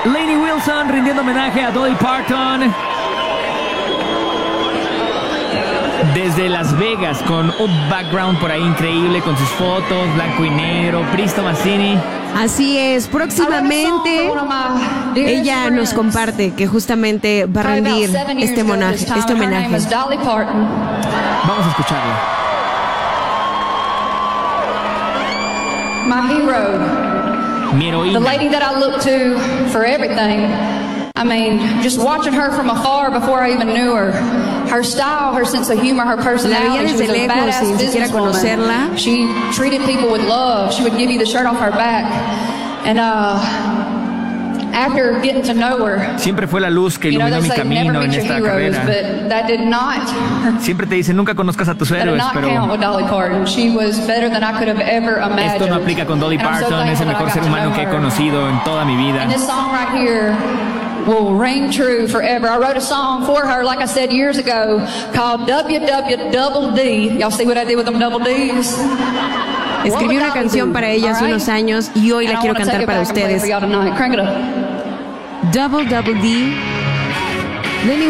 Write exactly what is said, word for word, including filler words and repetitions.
Lainey Wilson rindiendo homenaje a Dolly Parton desde Las Vegas, con un background por ahí increíble, con sus fotos, blanco y negro. Pris Tomasini. Así es, próximamente ella nos comparte que justamente va a rendir este homenaje. Este homenaje. Vamos a escucharla. My hero, Mi heroína. the lady that I look to for everything. I mean, just watching her from afar before I even knew her. Her style, her sense of humor, her personality. She was a badass businesswoman. She treated people with love. She would give you the shirt off her back. And uh, after getting to know her, siempre fue la luz que you know, iluminó they mi say never camino en meet your esta heroes, carrera. but that did not. Siempre te dicen nunca conozcas a tus That did héroes, not pero count with Dolly Parton. She was better than I could have ever imagined. esto no aplica con Dolly And I'm so Parton. Es el thankful that I mejor got ser to humano know que he her. conocido en toda mi vida. And this song right here will ring true forever. I wrote a song for her, like I said years ago, called W W Double D. Y'all see what I did with them double Ds? Escribí una canción para ella hace unos años y hoy la quiero cantar para ustedes. Double Double D. Lainey